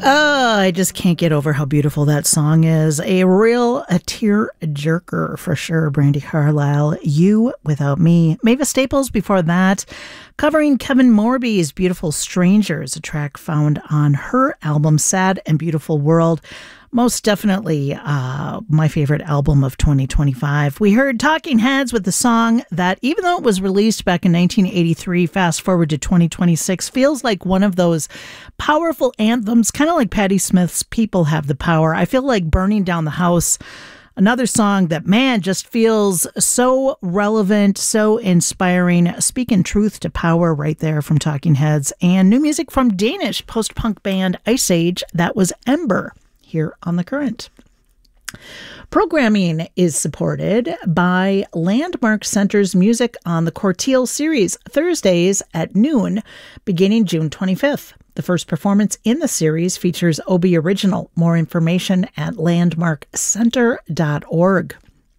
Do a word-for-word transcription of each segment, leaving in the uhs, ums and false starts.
Oh, I just can't get over how beautiful that song is. A real a tear jerker for sure. Brandi Carlile, You Without Me. Mavis Staples before that, covering Kevin Morby's Beautiful Strangers, a track found on her album Sad and Beautiful World. Most definitely uh, my favorite album of twenty twenty-five. We heard Talking Heads with the song that, even though it was released back in nineteen eighty-three, fast forward to twenty twenty-six, feels like one of those powerful anthems, kind of like Patti Smith's People Have the Power. I feel like Burning Down the House, another song that, man, just feels so relevant, so inspiring. Speaking truth to power right there from Talking Heads. And new music from Danish post-punk band Ice Age, that was Ember, here on The Current. Programming is supported by Landmark Center's Music on the Corteil series, Thursdays at noon, beginning June twenty-fifth. The first performance in the series features Obi Original. More information at landmark center dot org.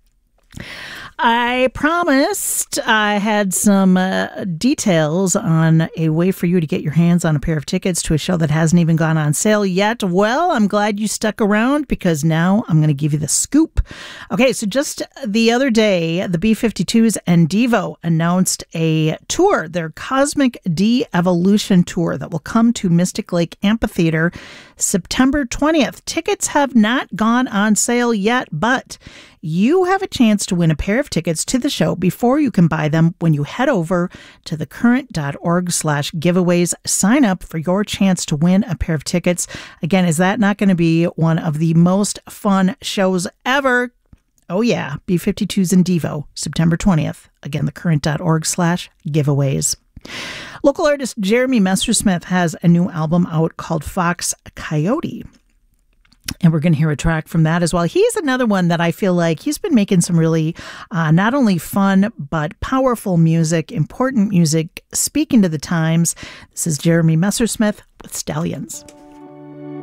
I promised I had some uh, details on a way for you to get your hands on a pair of tickets to a show that hasn't even gone on sale yet. Well, I'm glad you stuck around because now I'm going to give you the scoop. Okay, so just the other day, the B fifty-twos and Devo announced a tour, their Cosmic De-Evolution Tour, that will come to Mystic Lake Amphitheater September twentieth. Tickets have not gone on sale yet, but you have a chance to win a pair of tickets to the show before you can buy them when you head over to thecurrent.org slash giveaways. Sign up for your chance to win a pair of tickets. Again, is that not going to be one of the most fun shows ever? Oh yeah, B fifty-twos and Devo, September twentieth. Again, thecurrent.org slash giveaways. Local artist Jeremy Messersmith has a new album out called Fox Coyote. And we're going to hear a track from that as well. He's another one that I feel like he's been making some really uh, not only fun, but powerful music, important music, speaking to the times. This is Jeremy Messersmith with Stallions.